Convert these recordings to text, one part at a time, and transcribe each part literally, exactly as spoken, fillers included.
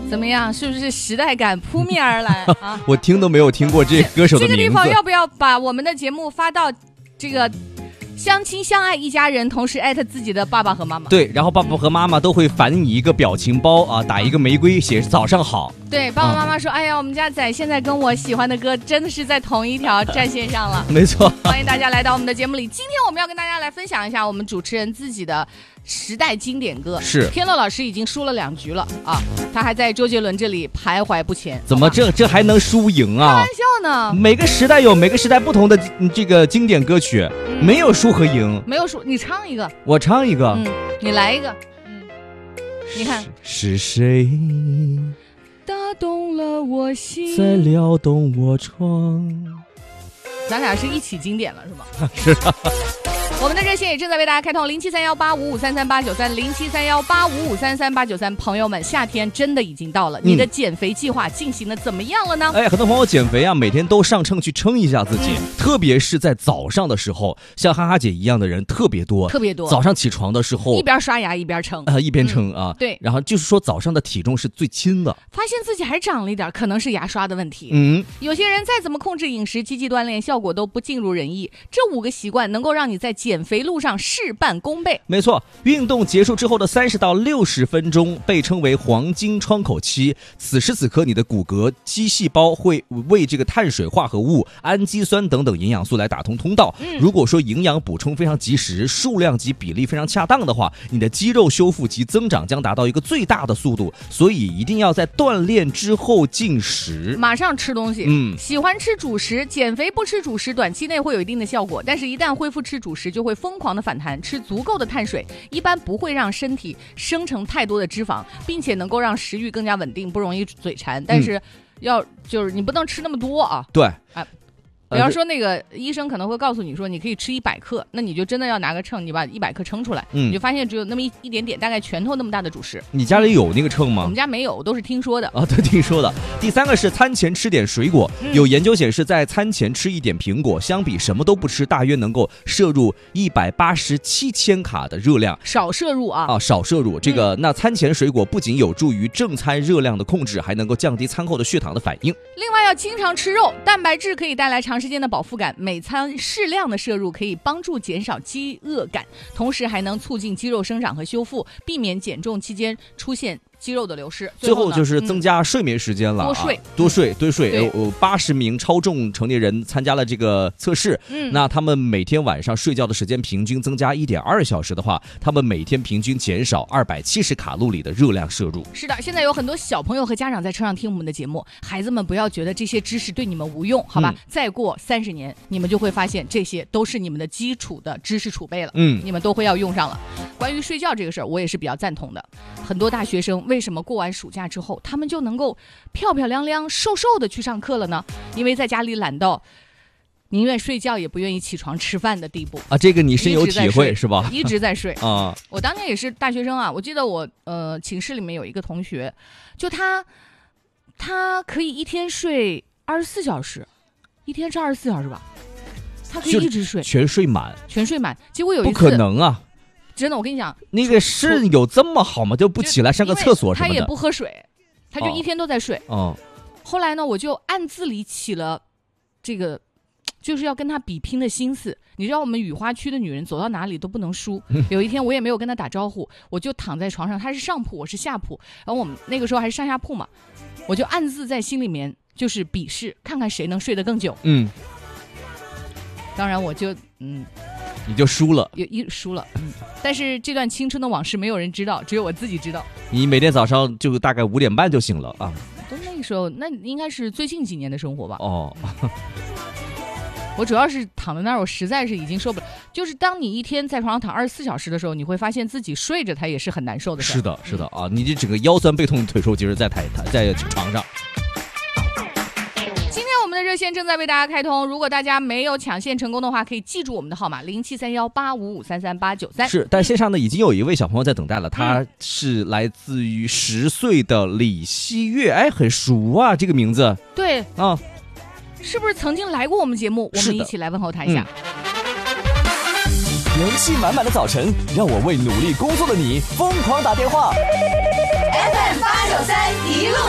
怎么样？是不是时代感扑面而来啊？ 我听都没有听过这歌手的名字。 这个地方要不要把我们的节目发到这个相亲相爱一家人，同时艾特自己的爸爸和妈妈？ 对，然后爸爸和妈妈都会返你一个表情包啊，打一个玫瑰，写早上好。 对，爸爸妈妈说：“哎呀，我们家仔现在跟我喜欢的歌真的是在同一条战线上了。” 没错， 欢迎大家来到我们的节目里。今天我们要跟大家来分享一下我们主持人自己的时代经典歌。 是， 天乐老师已经输了两局了啊，他还在周杰伦这里徘徊不前。 怎么这这还能输赢啊？ 开玩笑呢！ 每个时代有每个时代不同的这个经典歌曲，嗯、没有输和赢。 没有输，你唱一个， 我唱一个， 嗯，你来一个，嗯，你看是谁打动了我心， 在撩动我窗。 咱俩是一起经典了是吗？ 是的。 我们的热线也正在为大家开通，零七三幺八五五三三八九三，零七三幺八五五三三八九三。朋友们，夏天真的已经到了，嗯、你的减肥计划进行的怎么样了呢？ 哎，很多朋友减肥啊，每天都上秤去称一下自己，嗯、特别是在早上的时候，像哈哈姐一样的人特别多， 特别多。 早上起床的时候， 一边刷牙一边称， 呃，一边称、嗯、啊。 对。 然后就是说早上的体重是最轻的， 发现自己还长了一点，可能是牙刷的问题。 嗯， 有些人再怎么控制饮食、积极锻炼，效果都不尽如人意。这五个习惯能够让你在减肥路上事半功倍。 没错，运动结束之后的三十到六十分钟被称为黄金窗口期，此时此刻你的骨骼肌细胞会为这个碳水化合物、氨基酸等等营养素来打通通道、嗯、如果说营养补充非常及时，数量及比例非常恰当的话，你的肌肉修复及增长将达到一个最大的速度，所以一定要在锻炼之后进食， 马上吃东西。 嗯， 喜欢吃主食，减肥不吃主食短期内会有一定的效果，但是一旦恢复吃主食就会疯狂的反弹。吃足够的碳水一般不会让身体生成太多的脂肪，并且能够让食欲更加稳定，不容易嘴馋，但是要、嗯、就是你不能吃那么多啊。 对， 哎，比方说那个医生可能会告诉你说你可以吃一百克，那你就真的要拿个秤，你把一百克称出来、嗯、你就发现只有那么 一, 一点点，大概拳头那么大的主食。 你家里有那个秤吗？ 我们家没有，我都是听说的啊，对，听说的。第三个是餐前吃点水果、嗯、有研究显示在餐前吃一点苹果相比什么都不吃大约能够摄入一百八十七千卡的热量， 少摄入啊啊，少摄入这个、嗯、那餐前水果不仅有助于正餐热量的控制，还能够降低餐后的血糖的反应。 另外要经常吃肉，蛋白质可以带来长时间的饱腹感，每餐适量的摄入可以帮助减少饥饿感，同时还能促进肌肉生长和修复，避免减重期间出现肌肉的流失。 最后就是增加睡眠时间了、嗯、多睡多睡多睡有八十名超重成年人参加了这个测试、嗯、那他们每天晚上睡觉的时间平均增加 一点二小时的话，他们每天平均减少二百七十卡路里的热量摄入。 是的，现在有很多小朋友和家长在车上听我们的节目，孩子们不要觉得这些知识对你们无用，好吧、嗯、再过三十年你们就会发现这些都是你们的基础的知识储备了，嗯，你们都会要用上了。关于睡觉这个事儿我也是比较赞同的，很多大学生为什么过完暑假之后他们就能够漂漂亮亮瘦瘦的去上课了呢？因为在家里懒到宁愿睡觉也不愿意起床吃饭的地步啊！这个你深有体会是吧？ 一直在睡啊！ 我当年也是大学生啊，我记得我呃寝室里面有一个同学，就他他可以一天睡二十四小时，一天是二十四小时吧？他可以一直睡， 全睡满， 全睡满。结果有一次不可能啊！ 真的，我跟你讲， 那个是有这么好吗？就不起来上个厕所什么的？ 他也不喝水，他就一天都在睡。 哦， 后来呢，我就暗自里起了这个，就是要跟他比拼的心思。你知道，我们雨花区的女人走到哪里都不能输。有一天，我也没有跟他打招呼，我就躺在床上，他是上铺，我是下铺，然后我们那个时候还是上下铺嘛，我就暗自在心里面就是比试，看看谁能睡得更久。 嗯， 当然我就嗯。 你就输了， 有一输了，嗯，但是这段青春的往事没有人知道，只有我自己知道。 你每天早上就大概五点半就醒了啊？ 都那个时候，那应该是最近几年的生活吧？ 哦， 我主要是躺在那儿，我实在是已经受不了。就是当你一天在床上躺二十四小时的时候，你会发现自己睡着它也是很难受的事。 是的，是的啊，你这整个腰酸背痛、腿抽筋在台在床上。 我们的热线正在为大家开通，如果大家没有抢线成功的话，可以记住我们的号码零七三幺八五五三三八九三。 是，但线上呢已经有一位小朋友在等待了，他是来自于十岁的李希月，哎，很熟啊，这个名字。 对啊， 是不是曾经来过我们节目？我们一起来问候他一下。 嗯、元气满满的早晨，让我为努力工作的你疯狂打电话。 F M 八九三一路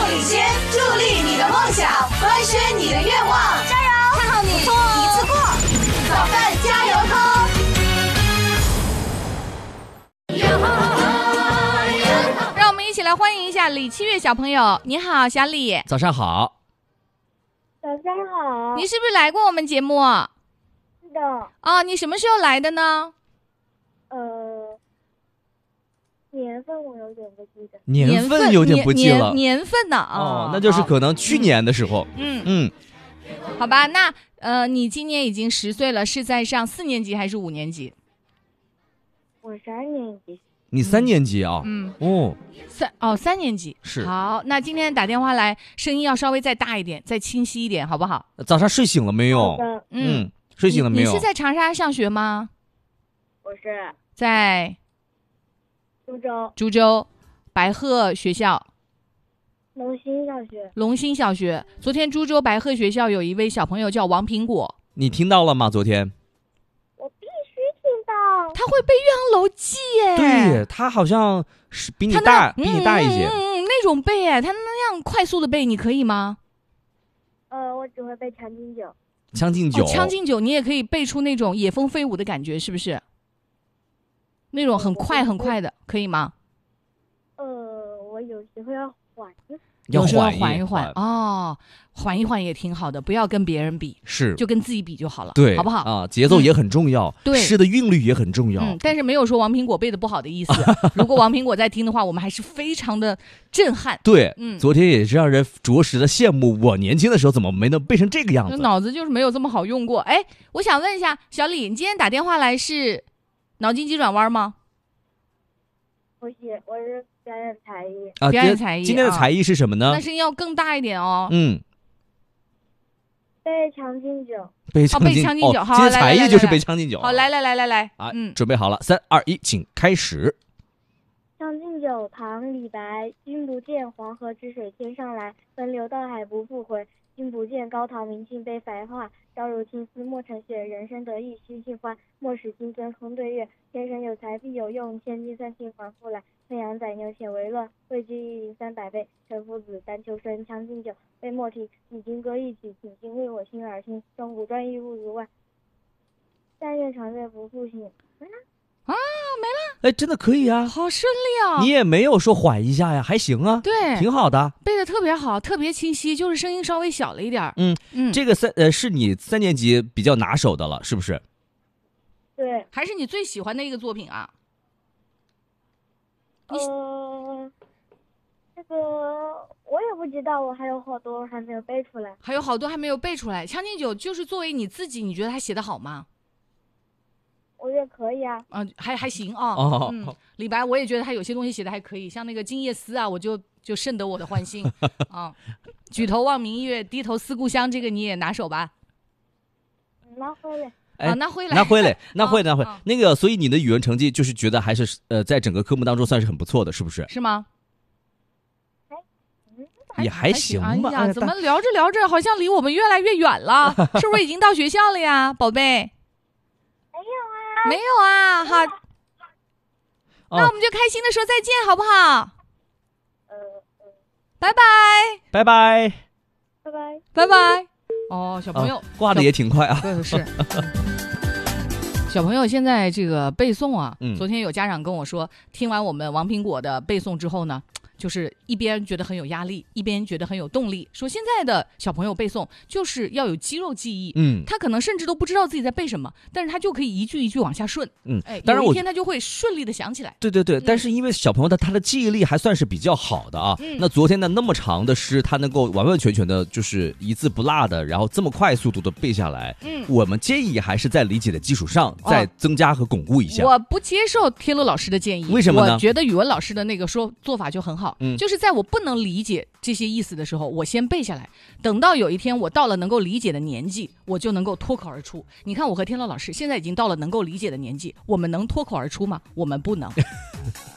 来欢迎一下李七月小朋友。你好，小李。 早上好。 早上好。 你是不是来过我们节目？ 是的。 哦，你什么时候来的呢？ 呃，年份我有点不记得。 年份有点不记了。 年年份呢？ 哦，那就是可能去年的时候。 嗯嗯。 好吧，那呃，你今年已经十岁了，是在上四年级还是五年级？ 我三年级。 你三年级啊？ 嗯。 哦。 三哦，三年级是。 好，那今天打电话来，声音要稍微再大一点，再清晰一点，好不好？ 早上睡醒了没有？ 好的。 嗯，睡醒了没有？ 你是在长沙上学吗？ 我是在株洲。 株洲白鹤学校。 龙兴小学。 龙兴小学。昨天株洲白鹤学校有一位小朋友叫王苹果， 你听到了吗？昨天我必须听到。 他会背《岳阳楼记》耶。 对，他好像是比你大，比你大一些。 嗯嗯嗯，那种背哎，他那样快速的背，你可以吗？ 呃，我只会背《将进酒》。 将进酒， 哦，将进酒，你也可以背出那种野蜂飞舞的感觉，是不是？那种很快很快的，可以吗？ 呃，我有时候要缓一缓。 要缓一缓一缓哦，缓一缓也挺好的，不要跟别人比， 是就跟自己比就好了， 对， 好不好啊？节奏也很重要， 对， 诗的韵律也很重要。 嗯，但是没有说王苹果背的不好的意思。如果王苹果在听的话，我们还是非常的震撼。 对， 嗯， 昨天也是让人着实的羡慕，我年轻的时候怎么没能背成这个样子？ 脑子就是没有这么好用过。哎，我想问一下小李，你今天打电话来是脑筋急转弯吗？ 不是，我是表演才艺啊， 表演才艺。 今天的才艺是什么呢？ 那声音要更大一点哦。 嗯， 背《将进酒》。 背《将进酒》， 哦， 今天才艺就是背《将进酒》。 好，来来来来来， 啊， 嗯， 准备好了，三二一，请开始。 将进酒，唐·李白。君不见，黄河之水天上来，奔流到海不复回。君不见，高堂明镜悲白发，朝如青丝暮成雪。人生得意须尽欢，莫使金樽空对月。天生有才必有用，千金散尽还复来。烹羊宰牛且为乐，位居一陵三百倍。陈夫子，丹丘生，将进酒，杯莫停。与君歌一曲，请君为我心而听。钟鼓馔玉不足外，但愿长醉不复醒。 啊，没了！ 哎，真的可以啊， 好顺利啊！ 你也没有说缓一下呀，还行啊， 对， 挺好的， 背的特别好，特别清晰，就是声音稍微小了一点。 嗯嗯，这个三呃是你三年级比较拿手的了，是不是？ 对， 还是你最喜欢的一个作品啊？ 呃，这个我也不知道，我还有好多还没有背出来， 还有好多还没有背出来。《将进酒》就是作为你自己，你觉得他写的好吗？ 我觉得可以啊， 啊、呃，还还行啊。 哦， 嗯，李白我也觉得他有些东西写的还可以，像那个《静夜思》啊，我就就甚得我的欢心啊。举头望明月，低头思故乡，这个你也拿手吧？ 拿回来。 哎， 啊，那会来， 那会来，那会，那会。 哦、 那个，所以你的语文成绩就是觉得还是呃，在整个科目当中算是很不错的，是不是？ 是吗？ 还也还行吧。 哎呀，怎么聊着聊着好像离我们越来越远了？是不是已经到学校了呀，宝贝？ 没有啊， 没有啊，好。 哦、 那我们就开心的说再见，好不好？ 呃，呃拜拜， 拜拜， 拜拜， 拜拜。哦，小朋友、 哦、挂的也挺快啊。 对，是。小朋友现在这个背诵啊、 嗯， 昨天有家长跟我说，听完我们王苹果的背诵之后呢，就是一边觉得很有压力，一边觉得很有动力，说现在的小朋友背诵就是要有肌肉记忆， 嗯， 他可能甚至都不知道自己在背什么，但是他就可以一句一句往下顺， 嗯， 哎， 当然有一天他就会顺利的想起来。 对对对、嗯，但是因为小朋友的他的记忆力还算是比较好的啊，嗯、那昨天的那么长的诗，他能够完完全全的，就是一字不落的，然后这么快速度的背下来，嗯，我们建议还是在理解的基础上再增加和巩固一下。 哦、我不接受天乐老师的建议， 为什么呢？ 我觉得语文老师的那个说做法就很好，嗯，就是在我不能理解这些意思的时候，我先背下来，等到有一天我到了能够理解的年纪，我就能够脱口而出。你看我和天乐老师现在已经到了能够理解的年纪，我们能脱口而出吗？我们不能。